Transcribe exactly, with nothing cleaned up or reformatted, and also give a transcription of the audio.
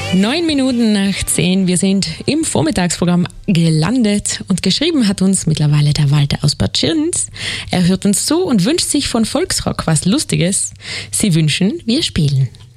Neun Minuten nach zehn. Wir sind im Vormittagsprogramm gelandet und geschrieben hat uns mittlerweile der Walter aus Bad Schirns. Er hört uns zu und wünscht sich von Volksrock was Lustiges. Sie wünschen, wir spielen.